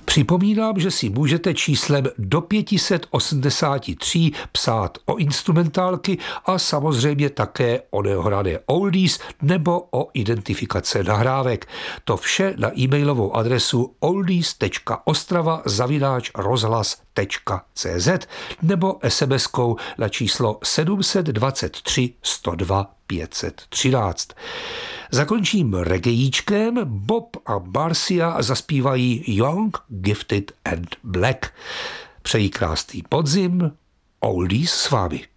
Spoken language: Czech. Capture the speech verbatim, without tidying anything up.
Připomínám, že si můžete číslem do pět set osmdesát tři psát o instrumentálky a samozřejmě také o neohrané oldies nebo o identifikace nahrávek. To vše na e-mailovou adresu oldies tečka ostrava zavináč rozhlas tečka cé zet nebo SMSkou na číslo sedm dvacet tři sto dva pět set třináct. Zakončím reggaeíčkem. Bob a Marcia zaspívají Young, Gifted and Black. Přeji krásný podzim, oldies s vámi.